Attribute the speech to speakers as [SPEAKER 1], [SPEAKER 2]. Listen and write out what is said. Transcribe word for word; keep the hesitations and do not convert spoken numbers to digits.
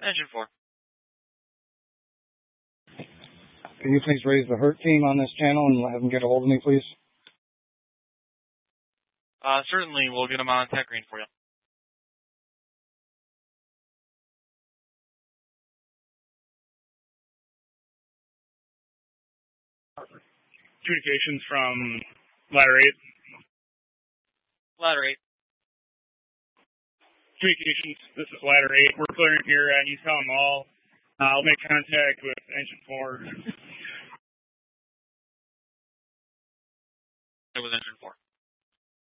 [SPEAKER 1] Engine four.
[SPEAKER 2] Can you please raise the H U R T team on this channel and have them get a hold of me, please?
[SPEAKER 1] Uh, certainly, we'll get them on tech green for you.
[SPEAKER 3] Communications from Ladder eight.
[SPEAKER 1] Ladder eight.
[SPEAKER 3] Communications, this is Ladder eight. We're clearing here at East Town Mall. Uh, I'll make contact with Engine four.
[SPEAKER 1] With Engine four.